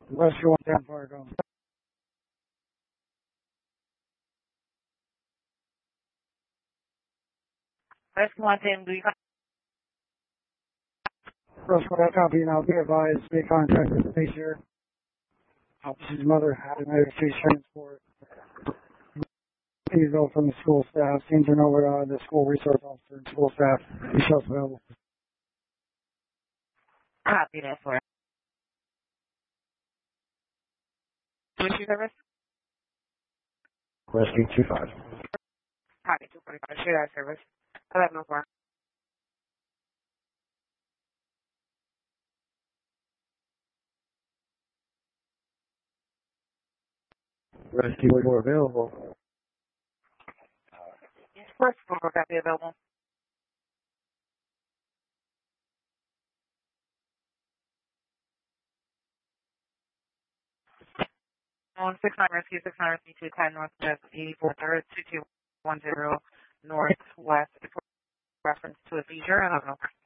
Rescue 110 Fargo. Rescue 110, do you Rescue 110 copy. Now be advised, be contacted with seizure. Officer's mother had an overseas transport. Please go from the school staff. Seen turn over the school resource officer and school staff. He shows available. copy that for Rescue service? Rescue 25. Copy 245, share that service. 1104. Rescue 4 available. First floor copy available. On 69 Rescue 600 210 Northwest 84 3rd 2210 Northwest reference to a seizure. 1104.